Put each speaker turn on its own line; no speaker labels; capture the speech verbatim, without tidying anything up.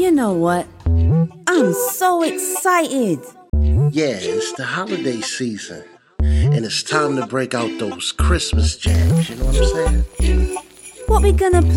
You know what? I'm so excited.
Yeah, it's the holiday season. And it's time to break out those Christmas jams, you know what I'm saying?
What we gonna